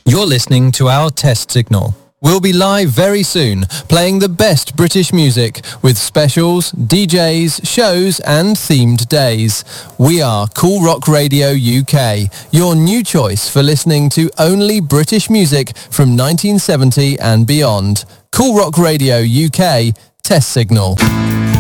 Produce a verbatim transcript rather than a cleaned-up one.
You're listening to our test signal. We'll be live very soon, playing the best British music with specials, D Js, shows and themed days. We are Cool Rock Radio U K, your new choice for listening to only British music from nineteen seventy and beyond. Cool Rock Radio U K, test signal.